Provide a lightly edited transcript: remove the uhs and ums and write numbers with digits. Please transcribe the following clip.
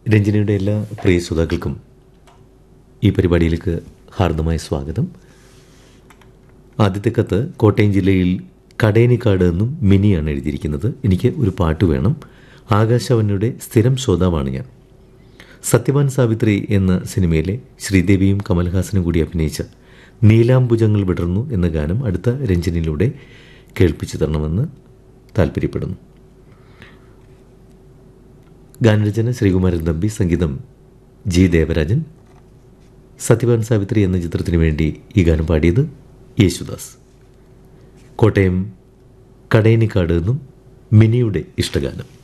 രഞ്ജനയുടെ എല്ലാ പ്രിയ ശ്രോതാക്കൾക്കും ഈ പരിപാടിയിലേക്ക് ഹാർദമായ സ്വാഗതം. ആദ്യത്തെ കത്ത് കോട്ടയം ജില്ലയിൽ കടേനിക്കാട് എന്നും മിനിയാണ് എഴുതിയിരിക്കുന്നത്. എനിക്ക് ഒരു പാട്ട് വേണം. ആകാശവാണിയുടെ സ്ഥിരം ശ്രോതാവാണ് ഞാൻ. സത്യവാൻ സാവിത്രി എന്ന സിനിമയിലെ ശ്രീദേവിയും കമൽഹാസനും കൂടി അഭിനയിച്ച നീലാംബുജങ്ങൾ വിടർന്നു എന്ന ഗാനം അടുത്ത രഞ്ജനിലൂടെ കേൾപ്പിച്ചു തരണമെന്ന് താല്പര്യപ്പെടുന്നു. ഗാനരചന ശ്രീകുമാരൻ തമ്പി, സംഗീതം ജി ദേവരാജൻ. സത്യവാൻ സാവിത്രി എന്ന ചിത്രത്തിനു വേണ്ടി ഈ ഗാനം പാടിയത് യേശുദാസ്. കോട്ടയം കടേനിക്കാട് എന്നും മിനിയുടെ ഇഷ്ടഗാനം.